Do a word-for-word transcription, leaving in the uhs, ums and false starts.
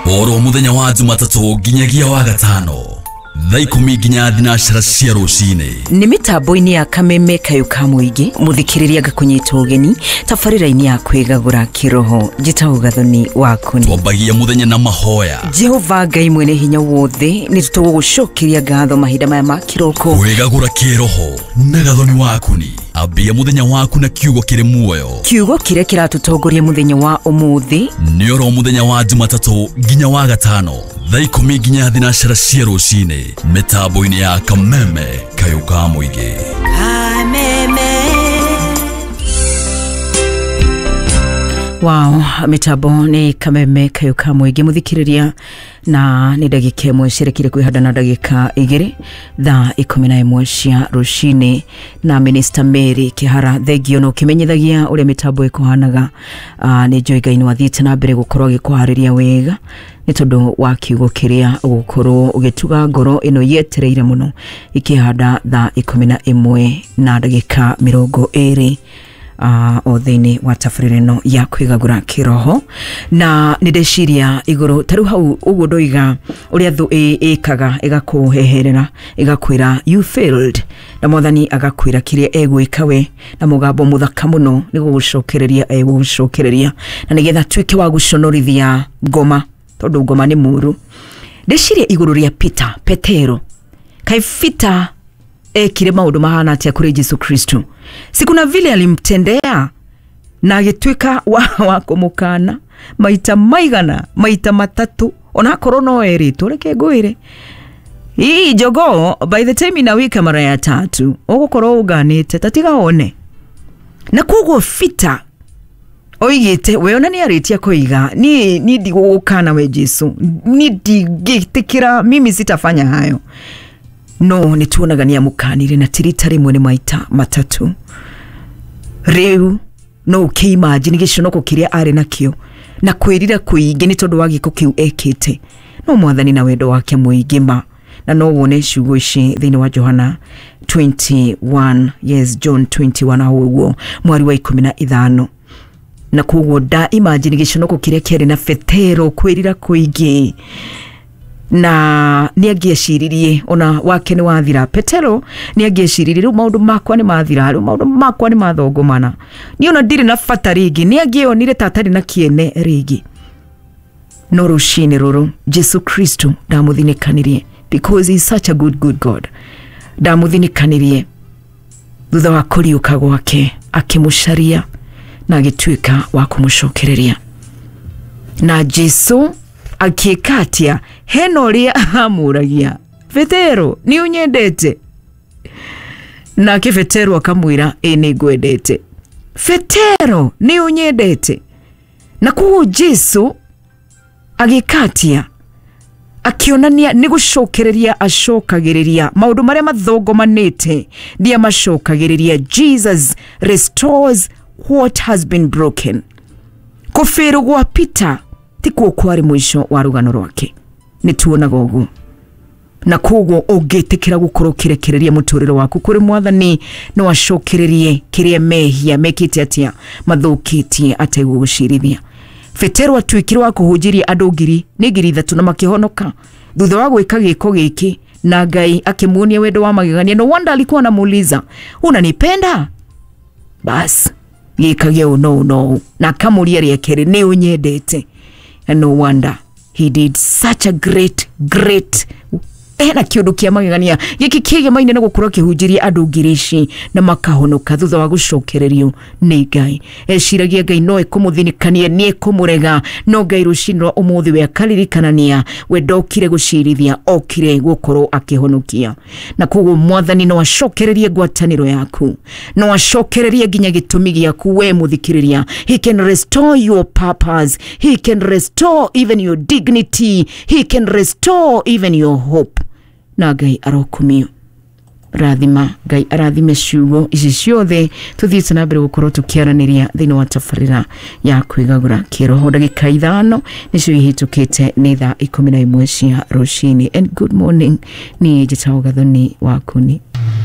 oro muthenya wa Jumatatu nginyagia wa gatano thaa ikumi nginya thinashara cia rucini ni mitambo-ini ya Kameme Kayuka Muingi muthikiriria gakunyita ugeni tabarira-ini ya kwigagura kiroho njitagwo Gathoni Wakuni. twambagia muthenya na mahoya. Jehova Ngai mwene hinya wothe ni tugugucokeria ngatho mahinda maya ma kiroko kwigagura kiroho na Gathoni Wakuni. Ambia muthenya waku na kiugo kiri muoyo. Kiugo kire kiratutongoria muthenya wa umuthi ni oro muthenya wa Jumatatu nginya wa gatano thaa ikumi nginya thinashara cia rucini mitambo-ini ya Kameme Kayuka Muingi. Kameme. Wow, mitambo ni Kameme Kayuka Muingi muthikiriria na ni ndagika imwe cirekire kwihanda na ndagika igiri thaa ikumi na imwe cia rucini na Minister Mary Kihara thegio no kimenyithagia uria mitambo ikuhanaga. Uh, ni Joy Ngai no athiite na mbere gukorwo gikuhariria wega ni tondu wa kiugo kiria gukorwo ugituga ngoro ino yetereire muno ikihanda thaa ikumi na imwe na ndagika mirongo iri Uh, o thini wa tabarira ya kwigagura kiroho na nideciria iguru taru hau uguo ndoiga uria thu ikaga igakuheherera igakwira you failed na Mwathani agakwira kiria egwika we na mugambo muthaka muno ni gugucokereria egucokereria na nigetha twike wa guconorithia ngoma tondu ngoma ni muru. Ndeciria iguru ria Peter Petero kai Peter ekire maundu mahana atia kuri Yesu Kristo. Sikuna vile alimtendea na agitwika wa, wa kumukana maita maigana maita matatu ona korono eri tureke gwire hii jogo by the time ina wika mara ya tatu ugukoro uganite tatiga one na kugo fita oigite we ona ni aritia koiga ni ni digukana we Yesu ni digitikira mimi sitafanya hayo. No ni tuonaga ni amukanire na tiritari mwene maita matatu. Reu no ukiimagine giconoko kiria ari nakio na kwirira kuingi ni tondu wa giko kiu ekite no Mwathani na wendo wake muigima na no wone ciugo ici thini wa Johana twenty-one yes John twenty-one ahugo mwari wa ikumi na ithano na kugo da imagine giconoko kiria kiari na Petero kwirira kuingi na niagieciririe ona wake ni wathira. Petero niagieciririe ru maundu makwa ni mathira ru maundu makwa ni mathogomana ni ona ndire na bata ringi niagionire tatari na kiene ringi no rucini ruru Yesu Kristo ndamuthinikaniriye because he is such a good good God. Ndamuthinikaniriye thutha wa kuriuka gwake akimusharia na agitwika wa kumucokereria na Yesu akikatia henoria amuragia Petero ni unyendete na ke Petero akamwira ene gwendete Petero ni unyendete na kuo Yesu agikatia akionania ni gucokereria acokagiriria maundu maria mathogomanite ndia macokagiriria. Jesus restores what has been broken. Kufero gwa Peter tikuo kwari mwisho wa rugano rwake ni tuona gogu na kugo ugitikira gukoro kirekereria muturiro waku kuri Mwathani no washokererie kiria mehia mekite atia mathukitie ategugucirithia. Petero atwikirwa wa kuhujiria andu ngiri ni ngiri ithatu na makihonoka thutha wa gwika giko giki na Ngai akimuonia wendo wa magegania. No wonder alikuwa anamuuliza unanipenda bas gikage no no na kamuria riekere ni unyendete. And no wonder he did such a great great ena kiundu kia magegania giki kige maine no gukura kihujiria andu ngirici na makahonoka thutha wa gucokererio ni Ngai. Eciragia Ngai no ekumuthinikania ni ekumurega no Ngai rucinro umuthi we akalirikanania we ndokire gucirithia okire gukorwo akihonokia na kugo Mwathani no acokererie ngwataniro yaku no acokererie nginya gitumi giaku we muthikiriria. He can restore your purpose, he can restore even your dignity, he can restore even your hope. Na Ngai arokumio rathima Ngai arathime ciugo ici ciothe tuthiite na mbere gukorwo tukiaraniria thini wa tabarira ya kwigagura kiroho. Ndagika ithano nicio ihitukite ni thaa ikumi na imwe cia rucini. And good morning ni njitagwo Gathoni Wakuni.